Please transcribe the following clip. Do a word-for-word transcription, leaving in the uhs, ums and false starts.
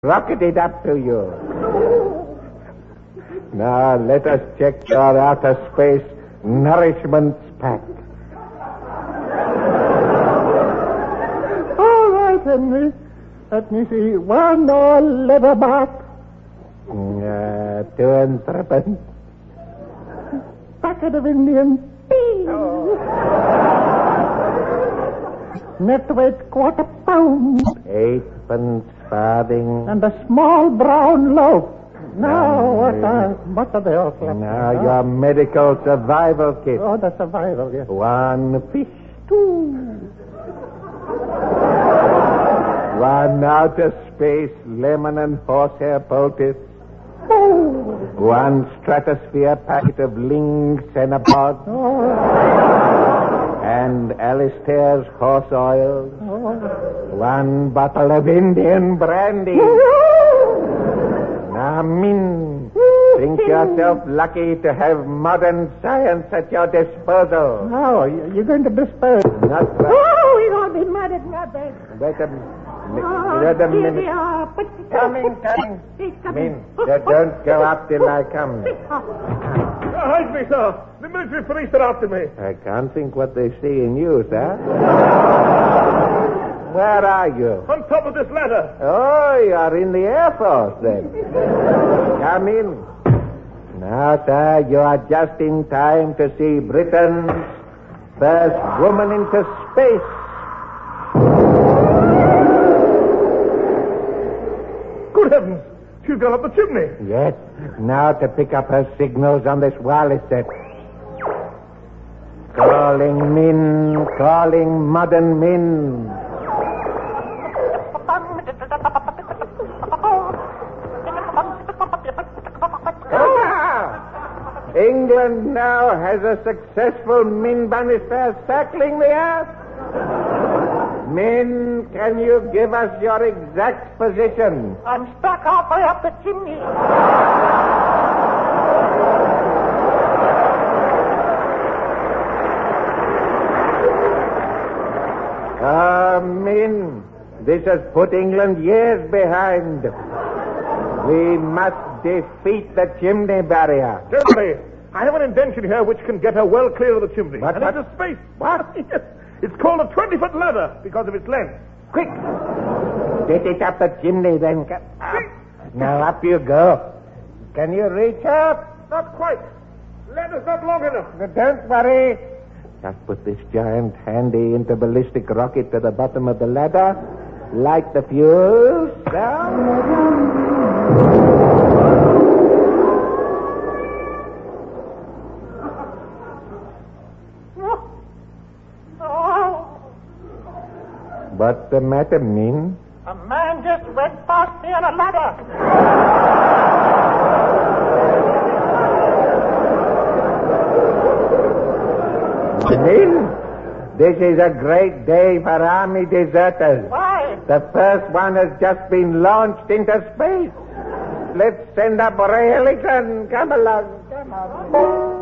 rocket it up to you. Now let us check your outer space nourishment pack. All right, Henry. Let me see. One all leather back. Uh, two and threepence. Packet of Indian tea. Oh. Net weight quarter pound. Eightpence farthing. And a small brown loaf. Now, what Mm. are, what are they all like? Now your medical survival kit. Oh, the survival, yes. One fish. Two. One outer space lemon and horsehair poultice. Oh. One stratosphere packet of Ling Cenapod. Oh. And Alistair's horse oil. Oh. One bottle of Indian brandy. Now, Min, think yourself lucky to have modern science at your disposal. How? You're going to dispose? Not right. Oh, we all be mad at nothing. Wait a minute. Oh, Wait a here minute. they are. But Coming, coming. He's coming. Min, don't go up till I come. Hide me, sir. The military police are after me. I can't think what they see in you, sir. Where are you? On top of this ladder. Oh, you're in the Air Force, then. Come in. Now, sir, you are just in time to see Britain's first woman into space. Good heavens. She's gone up the chimney. Yes. Now to pick up her signals on this wireless set. Calling Min, calling modern Min. Ah! England now has a successful Min Bannister circling the earth. Min, can you give us your exact position? I'm stuck halfway up the chimney. Ah, Min, this has put England years behind. We must defeat the chimney barrier. Gentlemen, I have an invention here which can get her well clear of the chimney. What, and what? into space. What? Yes. It's called a twenty-foot ladder because of its length. Quick! Get it up the chimney, then. Come up. Now up you go. Can you reach up? Not quite. Ladder's not long enough. Now, don't worry. Just put this giant handy interballistic rocket to the bottom of the ladder. Light the fuse. Down. What's the matter, Min? A man just went past me on a ladder. Min, this is a great day for army deserters. Why? The first one has just been launched into space. Let's send up Ray Ellington. Come along. Come on.